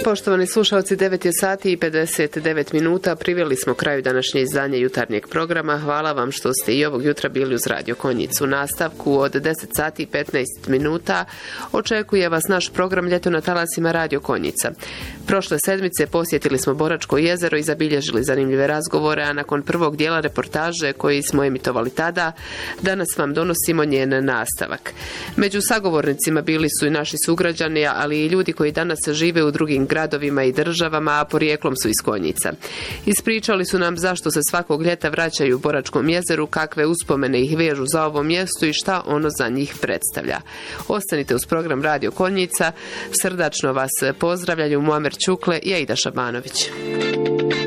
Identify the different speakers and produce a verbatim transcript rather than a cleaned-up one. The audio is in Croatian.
Speaker 1: Poštovani slušalci, devet je sati i pedeset devet minuta. Priveli smo kraju današnje izdanje jutarnjeg programa. Hvala vam što ste i ovog jutra bili uz Radio Konjicu. Nastavku od deset sati i petnaest minuta očekuje vas naš program Ljeto na talasima Radio Konjica. Prošle sedmice posjetili smo Boračko jezero i zabilježili zanimljive razgovore, a nakon prvog dijela reportaže koji smo emitovali tada, danas vam donosimo njen nastavak. Među sagovornicima bili su i naši sugrađani, ali i ljudi koji danas žive u drugim gradovima i državama, a porijeklom su iz Konjica. Ispričali su nam zašto se svakog ljeta vraćaju u Boračkom jezeru, kakve uspomene ih vežu za ovo mjesto i šta ono za njih predstavlja. Ostanite uz program Radio Konjica. Srdačno vas pozdravljaju Muamer Čukle i Aida Šabanović.